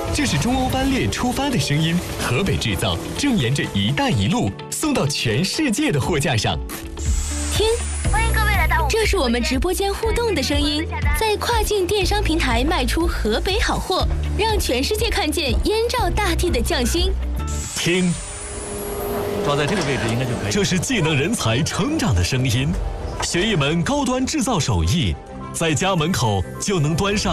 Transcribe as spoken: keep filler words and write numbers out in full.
这是中欧班列出发的声音，河北制造正沿着“一带一路”送到全世界的货架上。 听， 欢迎各位来到我们， 这是我们直播间互动的声音，在跨境电商平台卖出河北好货，让全世界看见燕赵大地的匠心。 听， 抓在这个位置应该就可以。 这是技能人才成长的声音，学一门高端制造手艺，在家门口就能端上